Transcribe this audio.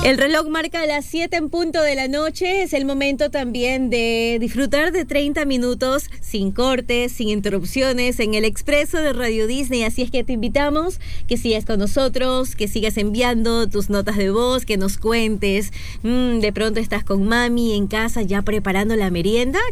El reloj marca las 7 en punto de la noche. Es el momento también de disfrutar de 30 minutos sin cortes, sin interrupciones en el Expreso de Radio Disney. Así es que te invitamos que sigas con nosotros, que sigas enviando tus notas de voz, que nos cuentes. De pronto estás con mami en casa ya preparando la merienda.